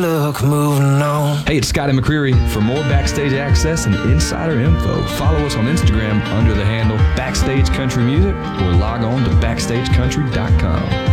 luck moving on. Hey, it's Scotty McCreery. For more backstage access and insider info, follow us on Instagram under the handle Backstage Country Music or log on to BackstageCountry.com.